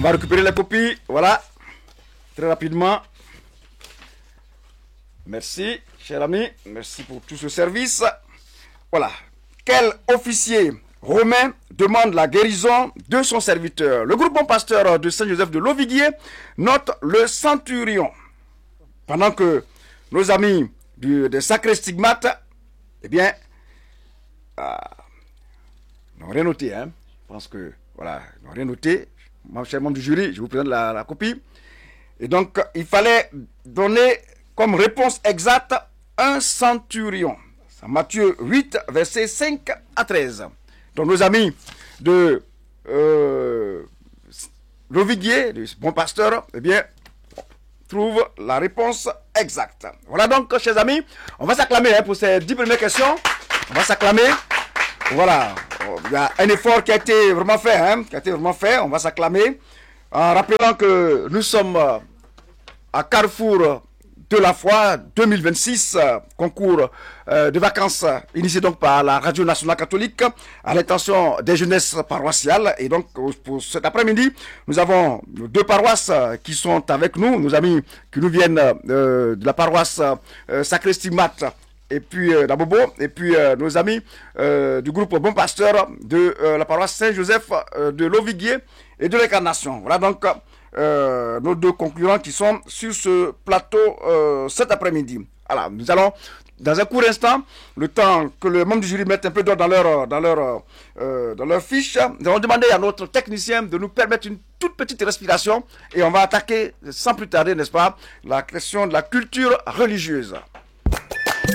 va récupérer les copies. Voilà. Très rapidement. Merci, cher ami. Merci pour tout ce service. Voilà. Quel officier romain demande la guérison de son serviteur? Le groupe bon pasteur de Saint-Joseph de Loviguier note le centurion. Pendant que nos amis des sacrés stigmates, eh bien, n'ont rien noté. Hein. Je pense que, voilà, ils n'ont rien noté. Moi, cher membre du jury, je vous présente la copie. Et donc, il fallait donner comme réponse exacte un centurion. C'est Matthieu 8, versets 5 à 13. Donc, nos amis de Loviguier, le bon pasteur, eh bien, trouvent la réponse exacte. Voilà donc, chers amis, on va s'acclamer hein, pour ces 10 premières questions. On va s'acclamer. Voilà, il y a un effort qui a été vraiment fait, hein, on va s'acclamer en rappelant que nous sommes à Carrefour de la foi 2026, concours de vacances initié donc par la Radio Nationale Catholique à l'intention des jeunesses paroissiales. Et donc pour cet après-midi, nous avons deux paroisses qui sont avec nous, nos amis qui nous viennent de la paroisse Sacré Stigmate et puis d'Abobo, et puis nos amis du groupe Bon Pasteur de la paroisse Saint-Joseph de Loviguier et de l'Incarnation. Voilà donc nos deux concurrents qui sont sur ce plateau cet après-midi. Alors, nous allons, dans un court instant, le temps que le membre du jury mette un peu d'ordre dans leur fiche, nous allons demander à notre technicien de nous permettre une toute petite respiration et on va attaquer sans plus tarder, n'est-ce pas, la question de la culture religieuse.